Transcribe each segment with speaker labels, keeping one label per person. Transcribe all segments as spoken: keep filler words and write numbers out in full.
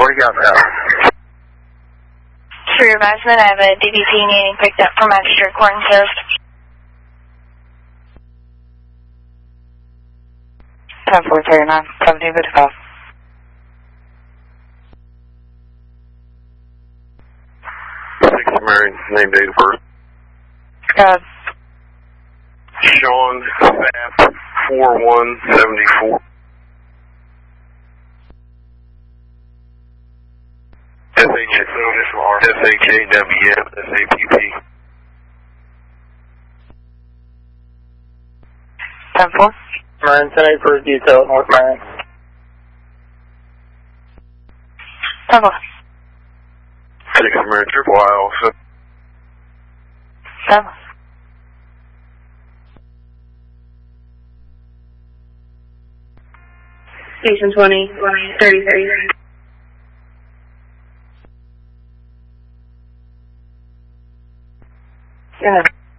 Speaker 1: What do you got now?
Speaker 2: For your advisement, I have a D B P needing picked up from Magistrate Court and Served.
Speaker 3: ten four thirty-nine, seventeen fifty-five.
Speaker 1: Six Marine, name, date of birth.
Speaker 3: God.
Speaker 1: Sean Sapp, four one seventy-four. S H A W N S A P P.
Speaker 3: ten four.
Speaker 4: Marine ten eight for detail, North Marion.
Speaker 3: ten four.
Speaker 1: Six Marine, triple I also.
Speaker 3: seven.
Speaker 2: Station twenty, thirty thirty.
Speaker 3: Yeah.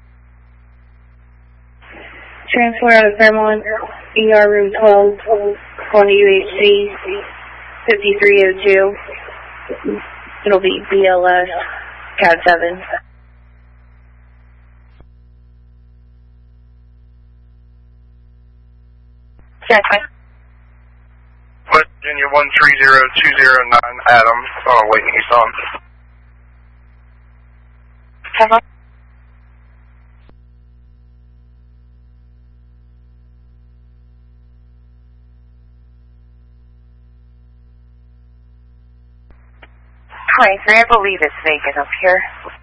Speaker 2: Transfer out of Fairmont, E R room twelve, on U H C fifty-three oh two. It'll be B L S, C A D seven.
Speaker 3: Check.
Speaker 4: West Virginia one three zero two zero nine, Adam, uh, waiting Easton.
Speaker 3: ten four. twenty-three, I believe it's vacant up here.